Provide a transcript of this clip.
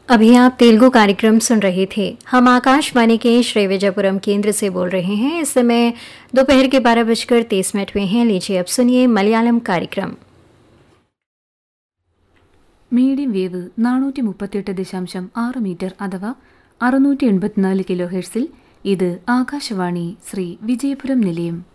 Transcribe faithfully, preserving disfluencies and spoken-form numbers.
अभी आप तेलुगु कार्यक्रम सुन रहे थे। हम आकाशवाणी के श्री विजयपुरम केंद्र से बोल रहे हैं। इस समय दोपहर के बारह बजकर तीस मिनट हुए हैं। लीजिए अब सुनिए मलयालम कार्यक्रम। മീഡിയം വേവ് നാനൂറ്റി മുപ്പത്തിയെട്ട് ദശാംശം ആറ് മീറ്റർ അഥവാ അറുന്നൂറ്റി എൺപത്തിനാല് കിലോ ഹെർട്സിൽ ഇത് ആകാശവാണി ശ്രീ വിജയപുരം നിലയം.